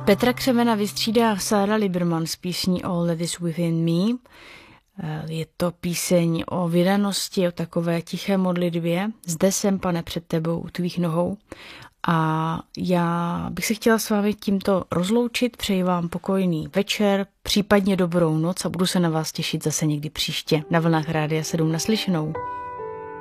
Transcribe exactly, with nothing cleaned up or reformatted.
Petra Křemena vystřídá Sarah Liberman s písní All That Is Within Me. Je to píseň o vydanosti, o takové tiché modlitbě. Zde jsem, Pane, před tebou u tvých nohou. A já bych se chtěla s vámi tímto rozloučit. Přeji vám pokojný večer, případně dobrou noc a budu se na vás těšit zase někdy příště na vlnách Rádia sedm. Naslyšenou.